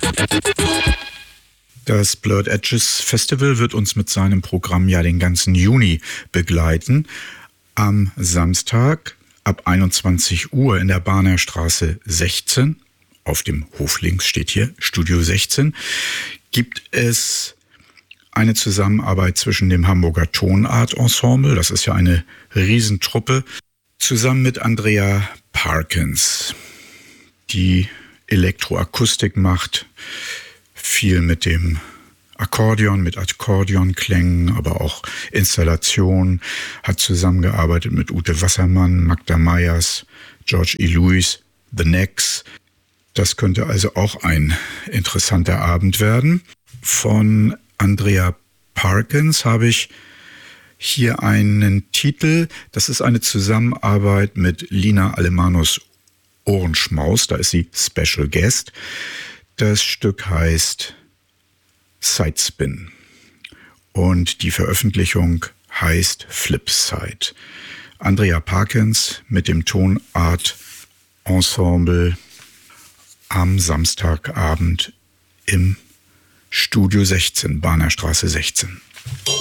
Das Blurred Edges Festival wird uns mit seinem Programm ja den ganzen Juni begleiten. Am Samstag ab 21 Uhr in der Barner Straße 16, auf dem Hof links steht hier Studio 16, gibt es eine Zusammenarbeit zwischen dem Hamburger Tonart Ensemble, das ist ja eine Riesentruppe, zusammen mit Andrea Parkins, die Elektroakustik macht, viel mit dem Akkordeon, mit Akkordeonklängen, aber auch Installation, hat zusammengearbeitet mit Ute Wassermann, Magda Meyers, George E. Lewis, The Necks. Das könnte also auch ein interessanter Abend werden. Von Andrea Parkins habe ich hier einen Titel. Das ist eine Zusammenarbeit mit Lina Alemanus Ohrenschmaus. Da ist sie Special Guest. Das Stück heißt Sidespin und die Veröffentlichung heißt Flipside. Andrea Parkins mit dem Tonart Ensemble am Samstagabend im Studio 16, Barner Straße 16.